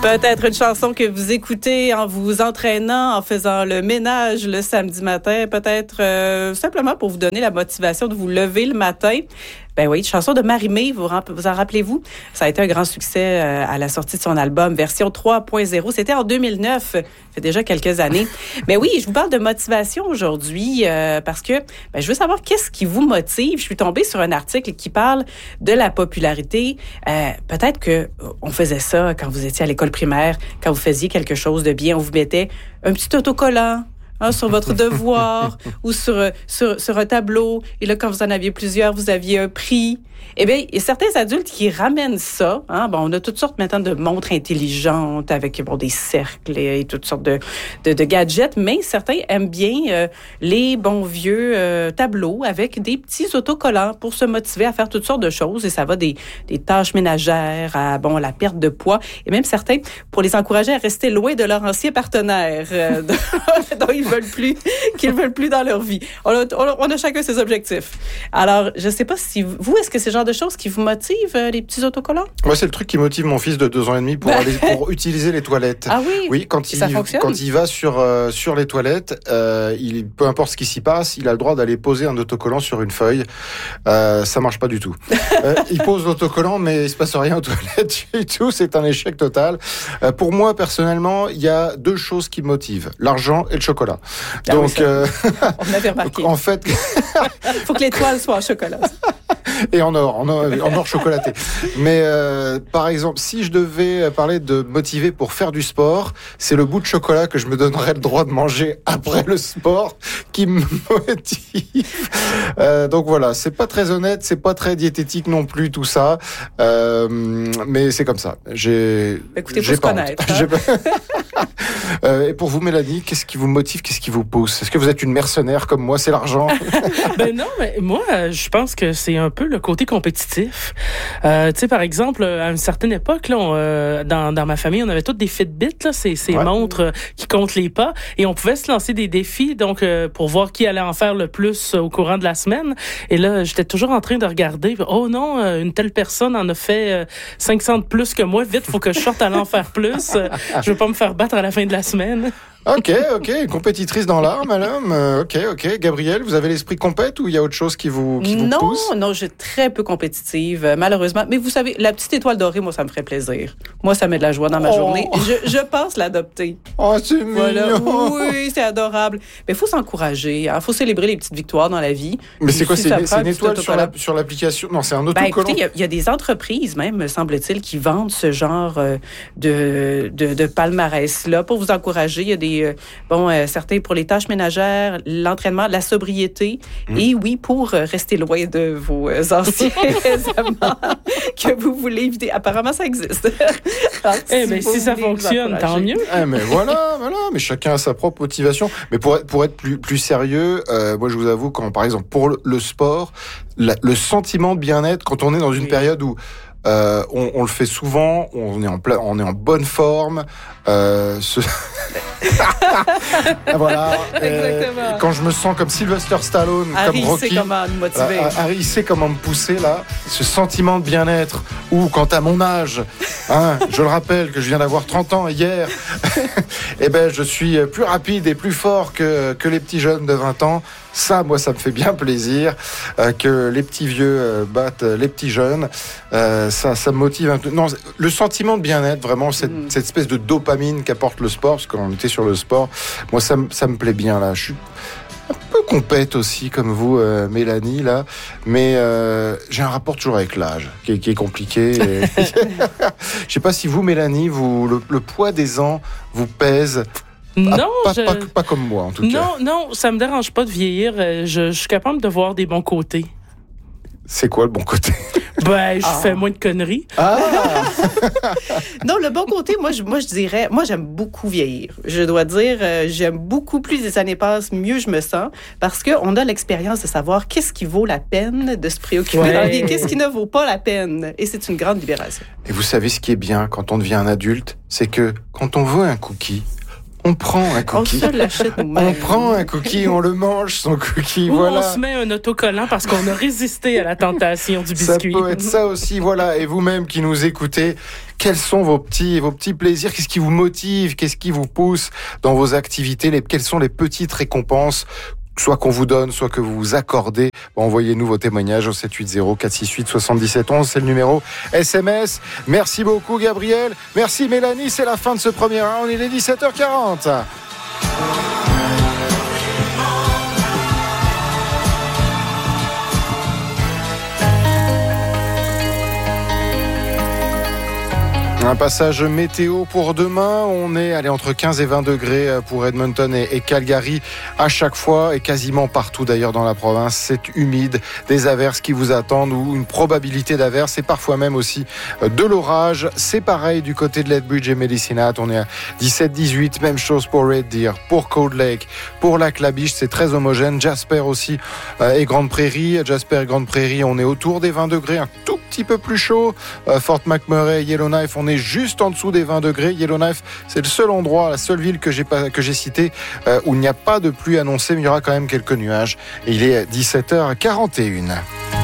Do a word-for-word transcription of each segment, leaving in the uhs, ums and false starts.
Peut-être une chanson que vous écoutez en vous entraînant, en faisant le ménage le samedi matin, peut-être euh, simplement pour vous donner la motivation de vous lever le matin. Ben oui, chanson de Marie-Mé, vous, vous en rappelez-vous? Ça a été un grand succès euh, à la sortie de son album version trois point zéro. C'était en deux mille neuf, ça fait déjà quelques années. Mais oui, je vous parle de motivation aujourd'hui euh, parce que ben, je veux savoir qu'est-ce qui vous motive. Je suis tombée sur un article qui parle de la popularité. Euh, peut-être que on faisait ça quand vous étiez à l'école primaire, quand vous faisiez quelque chose de bien, on vous mettait un petit autocollant Hein, sur votre devoir ou sur, sur, sur un tableau. Et là, quand vous en aviez plusieurs, vous aviez un prix. Eh bien, il y a certains adultes qui ramènent ça. Hein. Bon, on a toutes sortes maintenant de montres intelligentes avec bon, des cercles et, et toutes sortes de, de, de gadgets, mais certains aiment bien euh, les bons vieux euh, tableaux avec des petits autocollants pour se motiver à faire toutes sortes de choses. Et ça va des, des tâches ménagères à bon, la perte de poids. Et même certains, pour les encourager à rester loin de leur ancien partenaire euh, dont ils veulent plus, qu'ils veulent plus dans leur vie. On a, on a, on a chacun ses objectifs. Alors, je sais pas si vous, est-ce que c'est le genre de choses qui vous motivent, euh, les petits autocollants? Moi, c'est le truc qui motive mon fils de deux ans et demi pour, aller, pour utiliser les toilettes. Ah oui? Oui, quand il, ça fonctionne? Quand il va sur, euh, sur les toilettes, euh, il, peu importe ce qui s'y passe, il a le droit d'aller poser un autocollant sur une feuille. Euh, ça marche pas du tout. euh, il pose l'autocollant, mais il se passe rien aux toilettes du tout. C'est un échec total. Euh, pour moi, personnellement, il y a deux choses qui me motivent. L'argent et le chocolat. Ah Donc, oui, ça, euh, on avait remarqué. En fait, il faut que l'étoile soit en chocolat. Et en or, en or, en or chocolaté. Mais euh, par exemple, si je devais parler de motiver pour faire du sport, c'est le bout de chocolat que je me donnerais le droit de manger après le sport qui me motive. Euh, donc voilà, c'est pas très honnête, c'est pas très diététique non plus tout ça, euh, mais c'est comme ça. J'ai, écoutez, j'ai faut se connaître. Hein? J'ai pas... euh, et pour vous, Mélanie, qu'est-ce qui vous motive, qu'est-ce qui vous pousse? Est-ce que vous êtes une mercenaire comme moi? C'est l'argent? Ben non, mais moi, je pense que c'est un peu le côté compétitif. Euh, tu sais, par exemple, à une certaine époque, là, on, euh, dans, dans ma famille, on avait toutes des Fitbit, là, ces, ces ouais. montres euh, qui comptent les pas, et on pouvait se lancer des défis, donc euh, pour voir qui allait en faire le plus au courant de la semaine. Et là, j'étais toujours en train de regarder. Oh non, euh, une telle personne en a fait euh, cinq cents de plus que moi. Vite, faut que je sorte à en faire plus. Euh, je veux pas me faire battre à la fin de la semaine. Ok, ok, compétitrice dans l'art, madame. Euh, ok, ok. Gabrielle, vous avez l'esprit compète ou il y a autre chose qui vous, qui vous non, pousse? Non, non, je suis très peu compétitive, euh, malheureusement. Mais vous savez, la petite étoile dorée, moi, ça me ferait plaisir. Moi, ça met de la joie dans ma oh. journée. Je, je pense l'adopter. Oh, c'est voilà. mignon! Oui, c'est adorable. Mais il faut s'encourager. Il hein. faut célébrer les petites victoires dans la vie. Mais c'est quoi? C'est, c'est une étoile sur, la, sur l'application? Non, c'est un autocollant? Ben, écoutez, il y, y a des entreprises, même, me semble-t-il, qui vendent ce genre euh, de, de, de palmarès-là pour vous encourager. Il y a des... Euh, bon, Euh, certains pour les tâches ménagères, l'entraînement, la sobriété, mmh. et oui, pour euh, rester loin de vos euh, anciens amants que vous voulez éviter. Apparemment, ça existe. Alors, eh si bien, si ça fonctionne, tant mieux. Eh, mais voilà, voilà, mais chacun a sa propre motivation. Mais pour être, pour être plus, plus sérieux, euh, moi, je vous avoue, quand, par exemple, pour le, le sport, la, le sentiment de bien-être, quand on est dans une oui. période où Euh, on, on le fait souvent, on est en pla- on est en bonne forme. Euh, ce... voilà. Exactement. Quand je me sens comme Sylvester Stallone, Harry comme Rocky, sait comment me motiver. Là, Harry sait comment me pousser là. Ce sentiment de bien-être. Ou quand à mon âge, hein, je le rappelle que je viens d'avoir trente ans hier, et ben je suis plus rapide et plus fort que que les petits jeunes de vingt ans. Ça, moi, ça me fait bien plaisir euh, que les petits vieux euh, battent les petits jeunes. Euh, ça, ça me motive un peu. Non, le sentiment de bien-être, vraiment, cette, mmh. cette espèce de dopamine qu'apporte le sport, parce qu'on était sur le sport, moi, ça, ça me plaît bien, là. Je suis un peu compète aussi, comme vous, euh, Mélanie, là. Mais euh, j'ai un rapport toujours avec l'âge, qui est, qui est compliqué. Et... Je sais pas si vous, Mélanie, vous, le, le poids des ans vous pèse. Non, pas, je... pas, pas comme moi, en tout non, cas. Non, non, ça me dérange pas de vieillir. Je, je suis capable de voir des bons côtés. C'est quoi le bon côté? Ben, je ah. fais moins de conneries. Ah! Non, le bon côté, moi je, moi, je dirais, moi, j'aime beaucoup vieillir. Je dois dire, euh, j'aime beaucoup plus les années passent, mieux je me sens, parce qu'on a l'expérience de savoir qu'est-ce qui vaut la peine de se préoccuper ouais. dans la vie, qu'est-ce qui ne vaut pas la peine. Et c'est une grande libération. Et vous savez ce qui est bien quand on devient un adulte? C'est que quand on veut un cookie, on prend un cookie. On se l'achète nous-mêmes. On prend un cookie, on le mange, son cookie, Ou voilà. on se met un autocollant parce qu'on a résisté à la tentation du biscuit. Ça peut être ça aussi, voilà. Et vous-même qui nous écoutez, quels sont vos petits, vos petits plaisirs? Qu'est-ce qui vous motive? Qu'est-ce qui vous pousse dans vos activités? Les, quelles sont les petites récompenses, soit qu'on vous donne, soit que vous vous accordez? Bon, envoyez-nous vos témoignages au sept huit zéro quatre six huit sept sept un un. C'est le numéro S M S. Merci beaucoup, Gabriel. Merci, Mélanie. C'est la fin de ce premier round. Il est dix-sept heures quarante. Un passage météo pour demain. On est allé entre quinze et vingt degrés pour Edmonton et, et Calgary à chaque fois et quasiment partout d'ailleurs dans la province. C'est humide, des averses qui vous attendent ou une probabilité d'averses et parfois même aussi de l'orage. C'est pareil du côté de Lethbridge et Medicine Hat. On est à dix-sept dix-huit. Même chose pour Red Deer, pour Cold Lake, pour Lac La Biche. C'est très homogène. Jasper aussi euh, et Grande Prairie. Jasper et Grande Prairie, on est autour des vingt degrés. Un tout petit peu plus chaud. Euh, Fort McMurray et Yellowknife, on est juste en dessous des vingt degrés. Yellowknife, c'est le seul endroit, la seule ville que j'ai pas, que j'ai citée euh, où il n'y a pas de pluie annoncée, mais il y aura quand même quelques nuages. Et il est dix-sept heures quarante et une.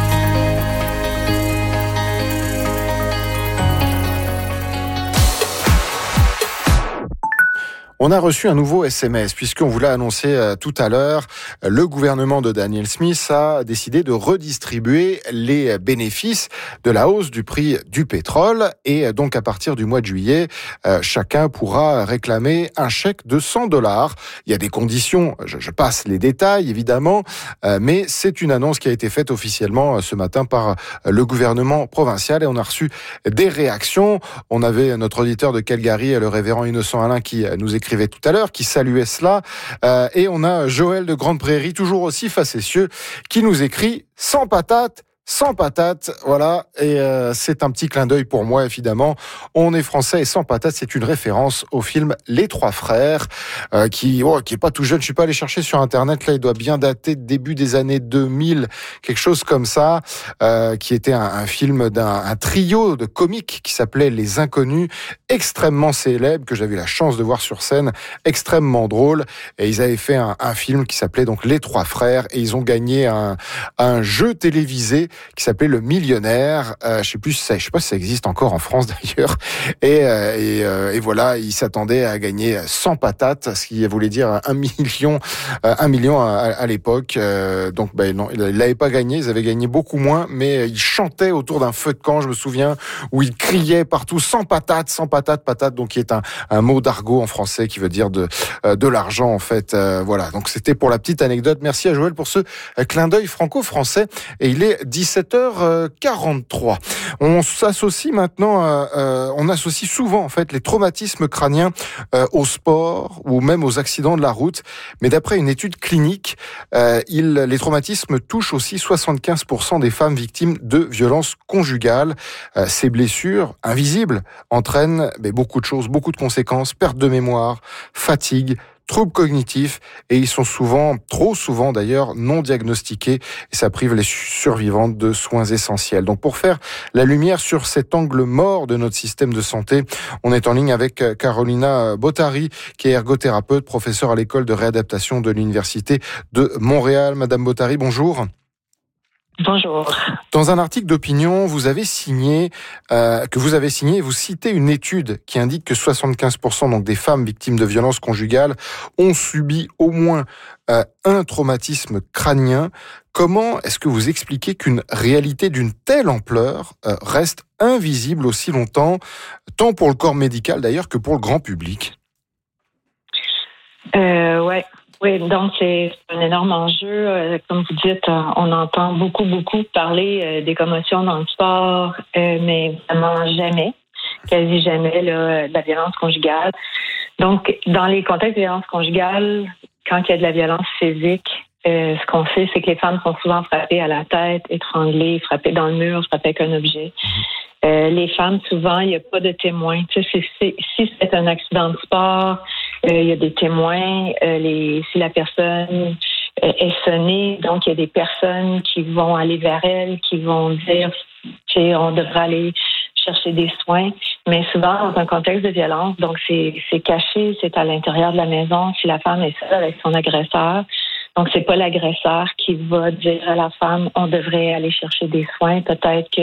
On a reçu un nouveau S M S, puisqu'on vous l'a annoncé euh, tout à l'heure. Le gouvernement de Daniel Smith a décidé de redistribuer les bénéfices de la hausse du prix du pétrole. Et donc, à partir du mois de juillet, euh, chacun pourra réclamer un chèque de cent dollars. Il y a des conditions, je, je passe les détails, évidemment, euh, mais c'est une annonce qui a été faite officiellement ce matin par le gouvernement provincial. Et on a reçu des réactions. On avait notre auditeur de Calgary, le révérend Innocent Alain, qui nous écrit tout à l'heure, qui saluait cela. Euh, et on a Joël de Grande Prairie, toujours aussi facétieux, qui nous écrit « Sans patate ». Sans patate, voilà, et euh, c'est un petit clin d'œil pour moi, évidemment. On est français et sans patate, c'est une référence au film Les Trois Frères, euh, qui, oh, qui est pas tout jeune. Je suis pas allé chercher sur Internet, là, il doit bien dater de début des années deux mille, quelque chose comme ça, euh, qui était un, un film d'un un trio de comiques qui s'appelait Les Inconnus, extrêmement célèbre, que j'avais la chance de voir sur scène, extrêmement drôle, et ils avaient fait un, un film qui s'appelait donc Les Trois Frères, et ils ont gagné un, un jeu télévisé qui s'appelait Le Millionnaire. Euh, je sais plus, je sais pas si ça existe encore en France d'ailleurs. Et, euh, et, euh, et voilà, ils s'attendaient à gagner cent patates, ce qui voulait dire un million, euh, un million à, à l'époque. Euh, donc, ben non, ils l'avaient pas gagné. Ils avaient gagné beaucoup moins, mais ils chantaient autour d'un feu de camp. Je me souviens où ils criaient partout cent patates, cent patates, patates. Donc, qui est un, un mot d'argot en français qui veut dire de euh, de l'argent en fait. Euh, voilà. Donc, c'était pour la petite anecdote. Merci à Joël pour ce euh, clin d'œil franco-français. Et il est dix-sept heures quarante-trois. On s'associe maintenant, euh, euh, on associe souvent en fait les traumatismes crâniens euh, au sport ou même aux accidents de la route. Mais d'après une étude clinique, euh, il, les traumatismes touchent aussi soixante-quinze pour cent des femmes victimes de violences conjugales. Euh, ces blessures invisibles entraînent mais, beaucoup de choses, beaucoup de conséquences, perte de mémoire, fatigue, troubles cognitifs, et ils sont souvent, trop souvent d'ailleurs, non diagnostiqués, et ça prive les survivantes de soins essentiels. Donc pour faire la lumière sur cet angle mort de notre système de santé, on est en ligne avec Carolina Bottari, qui est ergothérapeute, professeure à l'école de réadaptation de l'Université de Montréal. Madame Bottari, bonjour. Bonjour. Dans un article d'opinion, vous avez signé, euh, que vous avez signé, vous citez une étude qui indique que soixante-quinze pour cent donc des femmes victimes de violences conjugales ont subi au moins euh, un traumatisme crânien. Comment est-ce que vous expliquez qu'une réalité d'une telle ampleur euh, reste invisible aussi longtemps, tant pour le corps médical d'ailleurs que pour le grand public? Euh, ouais. Oui, donc c'est un énorme enjeu. Euh, comme vous dites, euh, on entend beaucoup, beaucoup parler euh, des commotions dans le sport, euh, mais vraiment jamais, quasi jamais, là, de la violence conjugale. Donc, dans les contextes de violence conjugale, quand il y a de la violence physique, euh, ce qu'on sait, c'est que les femmes sont souvent frappées à la tête, étranglées, frappées dans le mur, frappées avec un objet. Euh, les femmes, souvent, il n'y a pas de témoins. Tu sais, c'est, c'est, si c'est un accident de sport, euh, il y a des témoins. Euh, les, si la personne euh, est sonnée, donc il y a des personnes qui vont aller vers elle, qui vont dire, tu sais, on devrait aller chercher des soins. Mais souvent, dans un contexte de violence, donc c'est, c'est caché, c'est à l'intérieur de la maison, si la femme est seule avec son agresseur. Donc, c'est pas l'agresseur qui va dire à la femme, on devrait aller chercher des soins. Peut-être que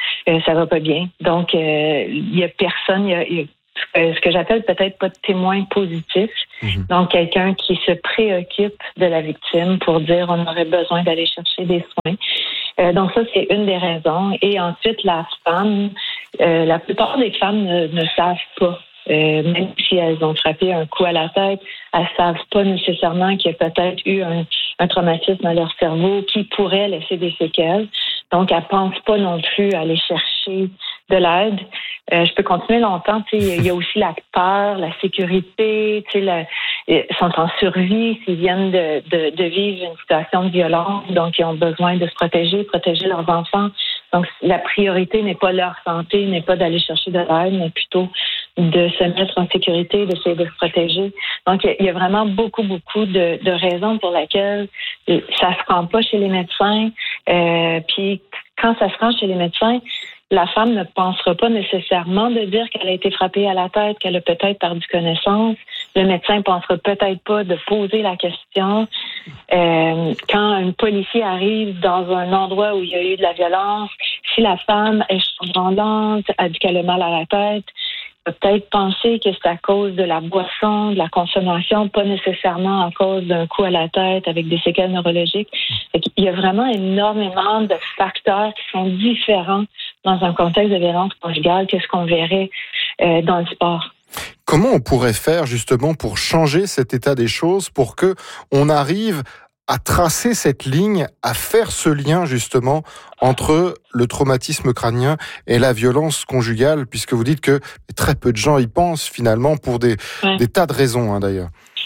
euh, ça va pas bien. Donc, euh, il y a personne, il y a, il y a ce que j'appelle peut-être pas de témoin positif. Mmh. Donc, quelqu'un qui se préoccupe de la victime pour dire on aurait besoin d'aller chercher des soins. Euh, donc, ça, c'est une des raisons. Et ensuite, la femme, euh, la plupart des femmes ne, ne savent pas. Euh, même si elles ont frappé un coup à la tête, elles savent pas nécessairement qu'il y a peut-être eu un, un traumatisme à leur cerveau qui pourrait laisser des séquelles. Donc, elles pensent pas non plus à aller chercher de l'aide. Euh, je peux continuer longtemps. Tu sais, il y a aussi la peur, la sécurité. Tu sais, la, ils sont en survie s'ils viennent de, de, de vivre une situation de violence. Donc, ils ont besoin de se protéger, protéger leurs enfants. Donc, la priorité n'est pas leur santé, n'est pas d'aller chercher de l'aide, mais plutôt de se mettre en sécurité, d'essayer de se protéger. Donc, il y a vraiment beaucoup, beaucoup de, de raisons pour lesquelles ça se rend pas chez les médecins. Euh, puis, quand ça se rend chez les médecins, la femme ne pensera pas nécessairement de dire qu'elle a été frappée à la tête, qu'elle a peut-être perdu connaissance. Le médecin ne pensera peut-être pas de poser la question. Euh, quand un policier arrive dans un endroit où il y a eu de la violence, si la femme est chambranlante, a dit qu'elle a mal à la tête, peut peut-être penser que c'est à cause de la boisson, de la consommation, pas nécessairement à cause d'un coup à la tête avec des séquelles neurologiques. Il y a vraiment énormément de facteurs qui sont différents dans un contexte de violence conjugale que ce qu'on verrait euh, dans le sport. Comment on pourrait faire justement pour changer cet état des choses, pour que on arrive à tracer cette ligne, à faire ce lien justement entre le traumatisme crânien et la violence conjugale, puisque vous dites que très peu de gens y pensent finalement pour des, ouais. des tas de raisons hein, d'ailleurs.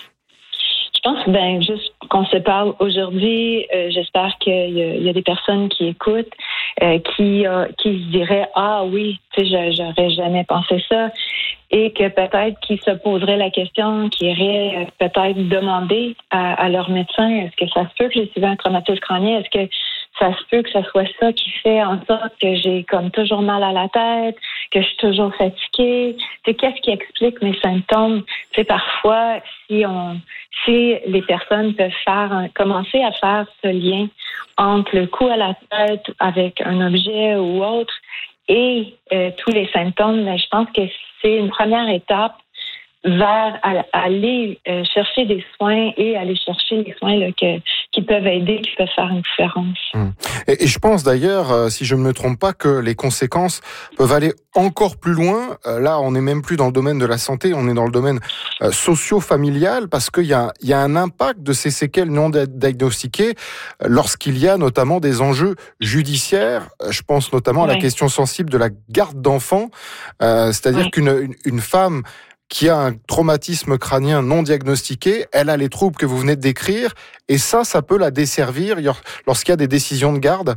Je pense ben juste qu'on se parle aujourd'hui, euh, j'espère qu'il y a, il y a des personnes qui écoutent, euh, qui euh, qui se diraient ah oui, tu sais, j'aurais jamais pensé ça. Et que peut-être qu'ils se poseraient la question, qu'ils iraient peut-être demander à, à leur médecin, est-ce que ça se peut que j'ai subi un traumatisme crânien? Est-ce que ça se peut que ce soit ça qui fait en sorte que j'ai comme toujours mal à la tête, que je suis toujours fatiguée? C'est qu'est-ce qui explique mes symptômes? C'est parfois si on, si les personnes peuvent faire, commencer à faire ce lien entre le coup à la tête avec un objet ou autre et euh, tous les symptômes, mais je pense que c'est une première étape vers aller euh, chercher des soins et aller chercher les soins là, que, qui peuvent aider, qui peuvent faire une différence. Mmh. Et, et je pense d'ailleurs, euh, si je ne me trompe pas, que les conséquences peuvent aller encore plus loin. Euh, là, on n'est même plus dans le domaine de la santé, on est dans le domaine euh, socio-familial, parce qu'il y a, il y a un impact de ces séquelles non diagnostiquées euh, lorsqu'il y a notamment des enjeux judiciaires. Euh, je pense notamment oui. à la question sensible de la garde d'enfants, euh, c'est-à-dire oui. qu'une une, une femme qui a un traumatisme crânien non diagnostiqué, elle a les troubles que vous venez de décrire, et ça, ça peut la desservir lorsqu'il y a des décisions de garde?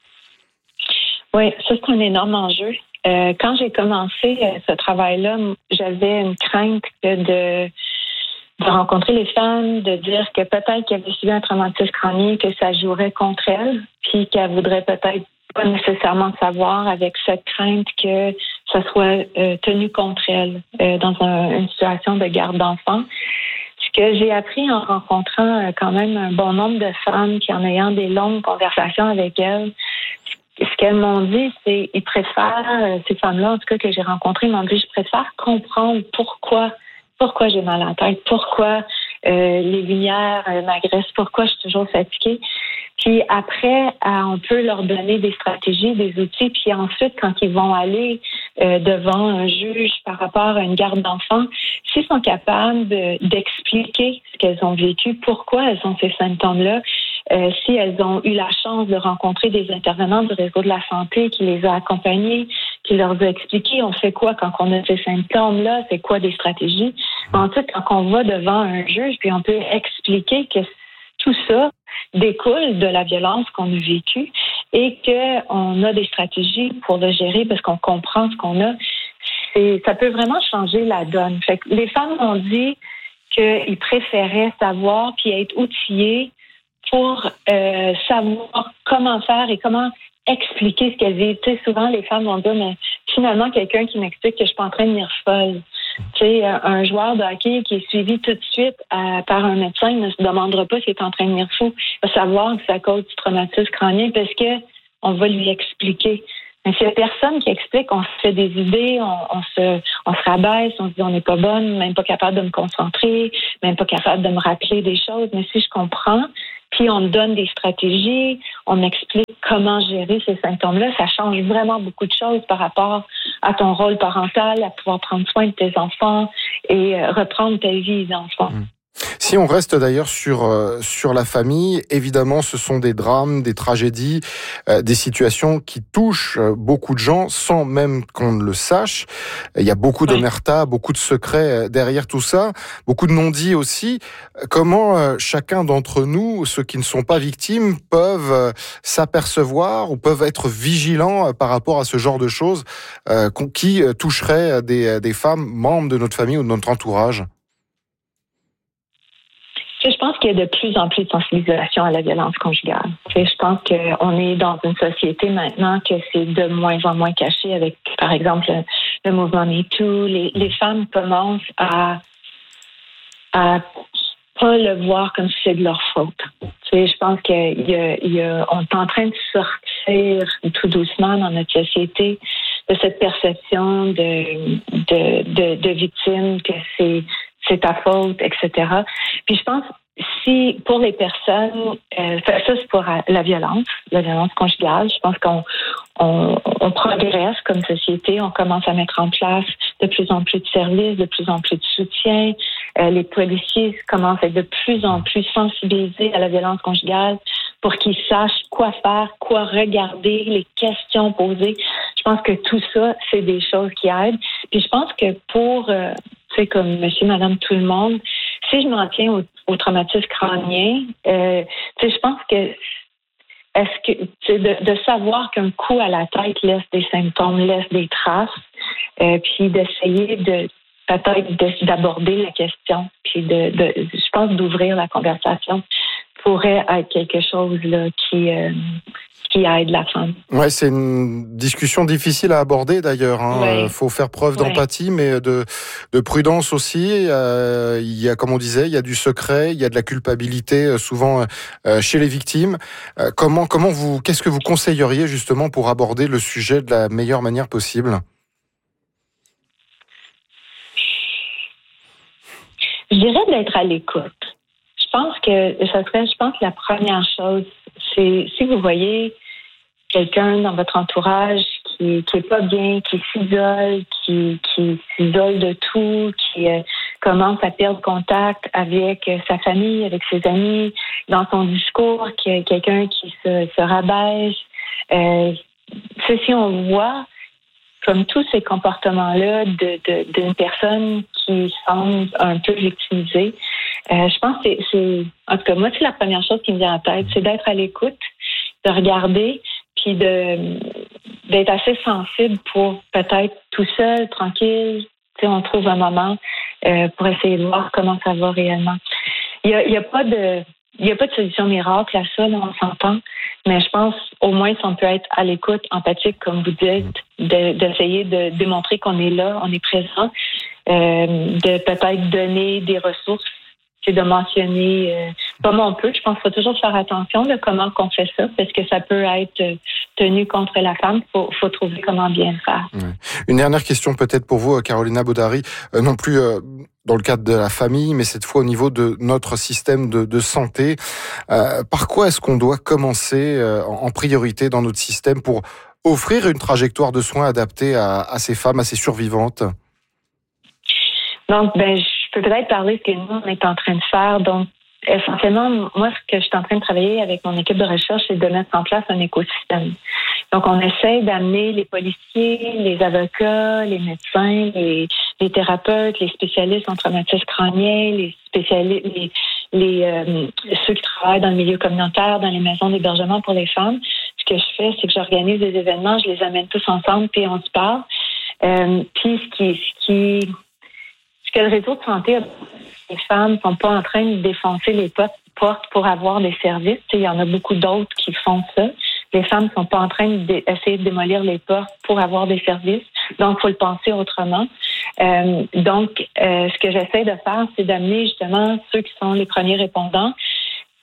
Oui, ça, c'est un énorme enjeu. Euh, quand j'ai commencé euh, ce travail-là, j'avais une crainte de, de rencontrer les femmes, de dire que peut-être qu'elles avaient subi un traumatisme crânien, que ça jouerait contre elles, puis qu'elles voudraient peut-être pas nécessairement savoir avec cette crainte que ça soit euh, tenu contre elles euh, dans un, une situation de garde d'enfants. Ce que j'ai appris en rencontrant euh, quand même un bon nombre de femmes, qui en ayant des longues conversations avec elles, ce qu'elles m'ont dit, c'est ils préfèrent, euh, ces femmes-là en tout cas que j'ai rencontrées, m'ont dit je préfère comprendre pourquoi, pourquoi j'ai mal à la tête, pourquoi euh, les lumières euh, m'agressent, pourquoi je suis toujours fatiguée. Puis après, on peut leur donner des stratégies, des outils. Puis ensuite, quand ils vont aller euh, devant un juge par rapport à une garde d'enfants, s'ils sont capables de, d'expliquer ce qu'elles ont vécu, pourquoi elles ont ces symptômes-là, euh, si elles ont eu la chance de rencontrer des intervenants du réseau de la santé qui les a accompagnés, qui leur a expliqué on fait quoi quand on a ces symptômes-là, c'est quoi des stratégies. Ensuite, quand on va devant un juge, puis on peut expliquer que tout ça découle de la violence qu'on a vécue et qu'on a des stratégies pour le gérer parce qu'on comprend ce qu'on a. C'est, ça peut vraiment changer la donne. Fait que les femmes ont dit qu'ils préféraient savoir puis être outillées pour euh, savoir comment faire et comment expliquer ce qu'elles vivent. Tu sais, souvent, les femmes vont dire, mais finalement, quelqu'un qui m'explique que je suis pas en train de devenir folle. Tu sais, un joueur de hockey qui est suivi tout de suite à, par un médecin ne se demandera pas s'il est en train de devenir fou. Il va savoir que c'est à cause du traumatisme crânien parce que on va lui expliquer. Mais s'il y a personne qui explique, on se fait des idées, on, on se on se rabaisse, on se dit on n'est pas bonne, même pas capable de me concentrer, même pas capable de me rappeler des choses. Mais si je comprends, puis on me donne des stratégies, on m'explique comment gérer ces symptômes-là, ça change vraiment beaucoup de choses par rapport à ton rôle parental, à pouvoir prendre soin de tes enfants et reprendre ta vie d'enfant. Mmh. Si on reste d'ailleurs sur euh, sur la famille, évidemment, ce sont des drames, des tragédies, euh, des situations qui touchent euh, beaucoup de gens sans même qu'on ne le sache. Il y a beaucoup d'omerta, oui. beaucoup de secrets derrière tout ça, beaucoup de non-dits aussi. Comment euh, chacun d'entre nous, ceux qui ne sont pas victimes, peuvent euh, s'apercevoir ou peuvent être vigilants euh, par rapport à ce genre de choses euh, qui euh, toucheraient des, des femmes membres de notre famille ou de notre entourage? Je pense qu'il y a de plus en plus de sensibilisation à la violence conjugale. Je pense qu'on est dans une société maintenant que c'est de moins en moins caché avec, par exemple, le, le mouvement MeToo. Les, les femmes commencent à, à pas le voir comme si c'est de leur faute. Je pense qu'on est en train de sortir tout doucement dans notre société de cette perception de, de, de, de victime, que c'est c'est ta faute, et cetera. Puis je pense, si pour les personnes, euh, ça c'est pour la violence, la violence conjugale, je pense qu'on on, on progresse comme société, on commence à mettre en place de plus en plus de services, de plus en plus de soutien. Euh, les policiers commencent à être de plus en plus sensibilisés à la violence conjugale pour qu'ils sachent quoi faire, quoi regarder, les questions posées. Je pense que tout ça, c'est des choses qui aident. Puis je pense que pour... Euh, c'est comme monsieur, madame, tout le monde. Si je m'en tiens au, au traumatisme crânien, euh, je pense que est-ce que de, de savoir qu'un coup à la tête laisse des symptômes, laisse des traces, euh, puis d'essayer de peut-être de, d'aborder la question, puis de, de je pense d'ouvrir la conversation pourrait être quelque chose là qui euh, qui aide la femme. Ouais, c'est une discussion difficile à aborder d'ailleurs. Hein. Ouais. Faut faire preuve d'empathie, ouais. mais de de prudence aussi. Euh, il y a, comme on disait, il y a du secret, il y a de la culpabilité souvent euh, chez les victimes. Euh, comment comment vous, qu'est-ce que vous conseilleriez justement pour aborder le sujet de la meilleure manière possible? Je dirais d'être à l'écoute. Je pense que ça serait, je pense, la première chose, c'est si vous voyez quelqu'un dans votre entourage qui qui est pas bien, qui s'isole, qui qui s'isole de tout, qui euh, commence à perdre contact avec sa famille, avec ses amis, dans son discours, qui est quelqu'un qui se, se rabaisse. Euh, si on voit comme tous ces comportements-là de, de, d'une personne qui semble un peu victimisée, euh, je pense que c'est, c'est, en tout cas, moi, c'est la première chose qui me vient en tête, c'est d'être à l'écoute, de regarder, puis de, d'être assez sensible pour peut-être tout seul, tranquille, tu sais, on trouve un moment euh, pour essayer de voir comment ça va réellement. Il y a, il y a pas de... Il n'y a pas de solution miracle à ça, là, on s'entend. Mais je pense, au moins, si on peut être à l'écoute, empathique, comme vous dites, de, d'essayer de démontrer qu'on est là, on est présent, euh, de peut-être donner des ressources, c'est de mentionner euh, comme on peut. Je pense qu'il faut toujours faire attention de comment on fait ça, parce que ça peut être tenu contre la femme. Il faut, faut trouver comment bien le faire. Ouais. Une dernière question peut-être pour vous, Carolina Bodary, euh, non plus... Euh... dans le cadre de la famille, mais cette fois au niveau de notre système de, de santé. Euh, par quoi est-ce qu'on doit commencer euh, en priorité dans notre système pour offrir une trajectoire de soins adaptée à, à ces femmes, à ces survivantes? Donc, ben, je peux peut-être parler de ce que nous, on est en train de faire. Donc, essentiellement, moi, ce que je suis en train de travailler avec mon équipe de recherche, c'est de mettre en place un écosystème. Donc, on essaie d'amener les policiers, les avocats, les médecins, les, les thérapeutes, les spécialistes en traumatisme crânien, les spécialistes, les, les euh, ceux qui travaillent dans le milieu communautaire, dans les maisons d'hébergement pour les femmes. Ce que je fais, c'est que j'organise des événements, je les amène tous ensemble, puis on se parle. Euh, puis ce qui, ce qui, ce que le réseau de santé, les femmes sont pas en train de défoncer les portes pour avoir des services. Il y en a beaucoup d'autres qui font ça. Les femmes ne sont pas en train d'essayer de démolir les portes pour avoir des services. Donc, il faut le penser autrement. Euh, donc, euh, ce que j'essaie de faire, c'est d'amener justement ceux qui sont les premiers répondants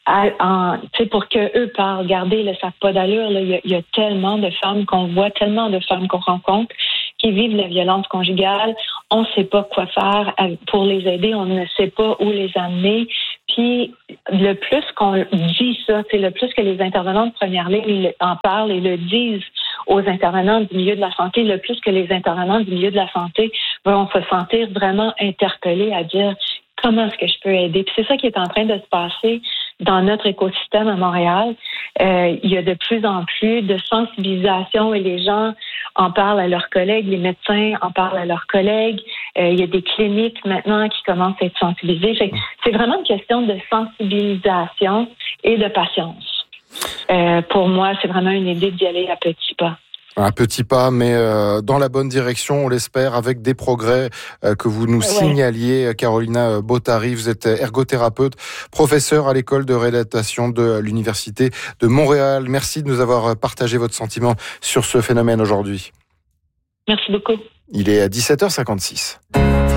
À, en, pour qu'eux parlent. Regardez, là, ça n'a pas d'allure. Il y, y a tellement de femmes qu'on voit, tellement de femmes qu'on rencontre qui vivent la violence conjugale. On ne sait pas quoi faire pour les aider. On ne sait pas où les amener. Puis, le plus qu'on dit ça, c'est le plus que les intervenants de première ligne en parlent et le disent aux intervenants du milieu de la santé, le plus que les intervenants du milieu de la santé vont se sentir vraiment interpellés à dire comment est-ce que je peux aider. Puis c'est ça qui est en train de se passer dans notre écosystème à Montréal. Euh, il y a de plus en plus de sensibilisation et les gens en parlent à leurs collègues, les médecins en parlent à leurs collègues. Euh, il y a des cliniques maintenant qui commencent à être sensibilisées. Fait que c'est vraiment une question de sensibilisation et de patience. Euh, pour moi, c'est vraiment une idée d'y aller à petits pas. Un petit pas, mais euh, dans la bonne direction, on l'espère, avec des progrès euh, que vous nous ouais. signaliez. Carolina Bottary, vous êtes ergothérapeute, professeure à l'école de réadaptation de l'Université de Montréal. Merci de nous avoir partagé votre sentiment sur ce phénomène aujourd'hui. Merci beaucoup. Il est à dix-sept heures cinquante-six.